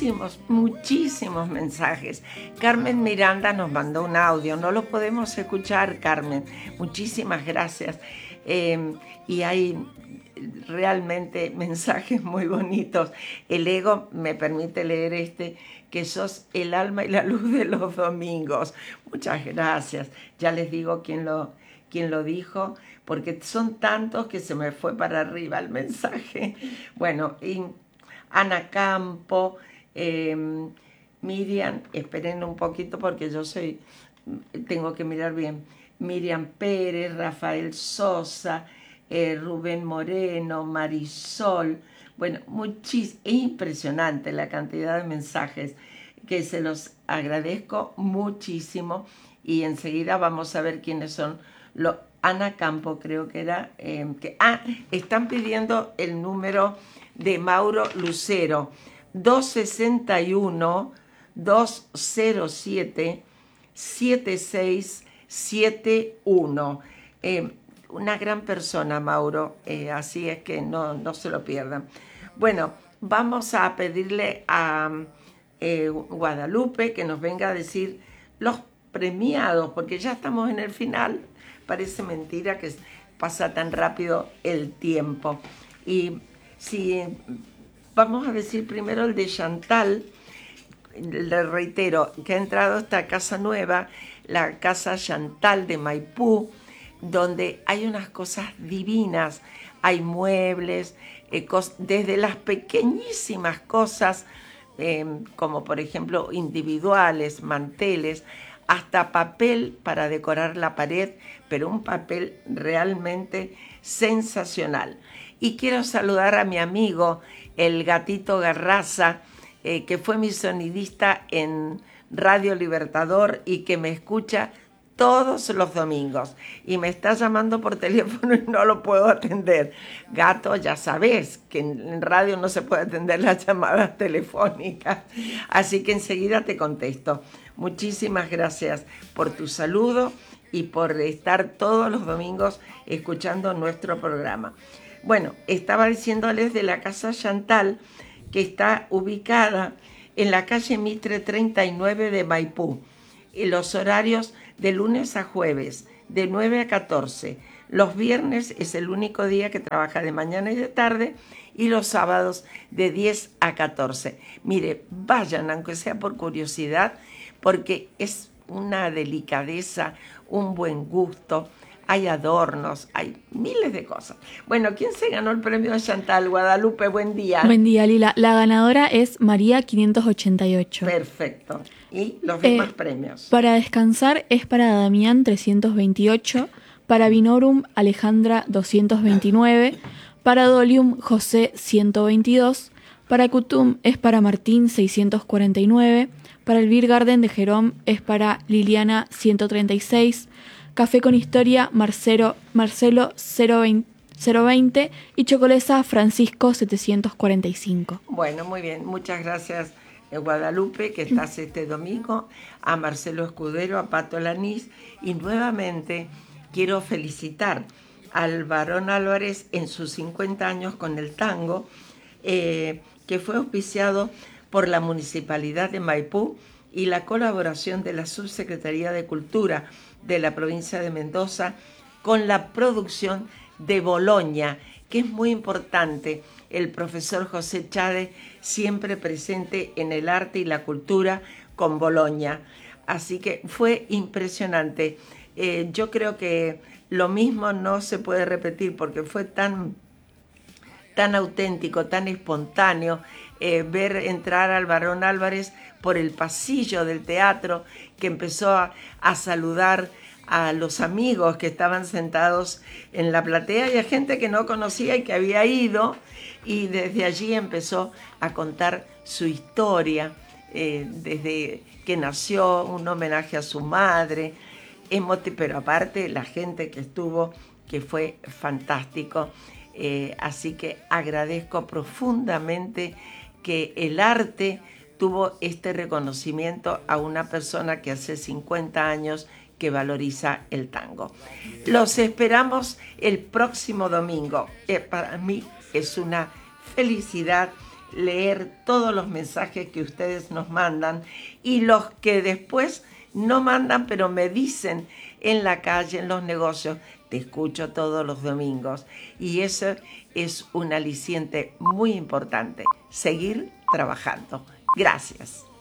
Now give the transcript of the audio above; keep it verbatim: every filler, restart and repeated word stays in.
muchísimos, muchísimos mensajes. Carmen Miranda nos mandó un audio, no lo podemos escuchar, Carmen. Muchísimas gracias. Eh, y hay realmente mensajes muy bonitos. El ego me permite leer este, que sos el alma y la luz de los domingos. Muchas gracias. Ya les digo quién lo, quién lo dijo, porque son tantos que se me fue para arriba el mensaje. Bueno, y Ana Campo, eh, Miriam, esperen un poquito porque yo soy, tengo que mirar bien, Miriam Pérez, Rafael Sosa, eh, Rubén Moreno, Marisol, bueno, muchis, es impresionante la cantidad de mensajes que se los agradezco muchísimo y enseguida vamos a ver quiénes son los. Ana Campo creo que era, eh, que, ah, están pidiendo el número de Mauro Lucero, dos sesenta y uno, dos cero siete, siete seis siete uno. Eh, una gran persona, Mauro, eh, así es que no, no se lo pierdan. Bueno, vamos a pedirle a eh, Guadalupe que nos venga a decir los premiados, porque ya estamos en el final. Parece mentira que pasa tan rápido el tiempo. Y si vamos a decir primero el de Chantal, le reitero que ha entrado a esta casa nueva, la casa Chantal de Maipú, donde hay unas cosas divinas, hay muebles, eh, cos- desde las pequeñísimas cosas, eh, como por ejemplo individuales, manteles, hasta papel para decorar la pared, pero un papel realmente sensacional. Y quiero saludar a mi amigo, el Gatito Garraza, eh, que fue mi sonidista en Radio Libertador y que me escucha todos los domingos. Y me está llamando por teléfono y no lo puedo atender. Gato, ya sabes que en radio no se puede atender las llamadas telefónicas. Así que enseguida te contesto. Muchísimas gracias por tu saludo y por estar todos los domingos escuchando nuestro programa. Bueno, estaba diciéndoles de la casa Chantal, que está ubicada en la calle Mitre treinta y nueve de Maipú. Y los horarios de lunes a jueves, de nueve a catorce. Los viernes es el único día que trabaja de mañana y de tarde, y los sábados de diez a catorce. Mire, vayan, aunque sea por curiosidad, porque es una delicadeza, un buen gusto, hay adornos, hay miles de cosas. Bueno, ¿quién se ganó el premio de Chantal? Guadalupe, buen día. Buen día, Lila. La ganadora es María quinientos ochenta y ocho. Perfecto. ¿Y los demás eh, premios? Para descansar es para Damián trescientos veintiocho, para Vinorum Alejandra doscientos veintinueve, para Dolium José ciento veintidós, para Kutum es para Martín seiscientos cuarenta y nueve, para el Beer Garden de Jerón es para Liliana ciento treinta y seis, Café con Historia Marcelo, Marcelo cero veinte y Chocolesa Francisco setecientos cuarenta y cinco. Bueno, muy bien. Muchas gracias, eh, Guadalupe, que estás este domingo, a Marcelo Escudero, a Pato Lanís, y nuevamente quiero felicitar al Barón Álvarez en sus cincuenta años con el tango, eh, que fue auspiciado por la Municipalidad de Maipú y la colaboración de la Subsecretaría de Cultura de la provincia de Mendoza con la producción de Boloña, que es muy importante. El profesor José Chávez siempre presente en el arte y la cultura con Boloña. Así que fue impresionante. Eh, yo creo que lo mismo no se puede repetir porque fue tan, tan auténtico, tan espontáneo, eh, ver entrar al Barón Álvarez por el pasillo del teatro, que empezó a, a saludar a los amigos que estaban sentados en la platea y a gente que no conocía y que había ido, y desde allí empezó a contar su historia, eh, desde que nació, un homenaje a su madre, emoti- pero aparte la gente que estuvo, que fue fantástico. Eh, así que agradezco profundamente que el arte tuvo este reconocimiento a una persona que hace cincuenta años que valoriza el tango. Los esperamos el próximo domingo. Eh, para mí es una felicidad leer todos los mensajes que ustedes nos mandan y los que después no mandan, pero me dicen en la calle, en los negocios, te escucho todos los domingos. Y eso es un aliciente muy importante, seguir trabajando. Gracias.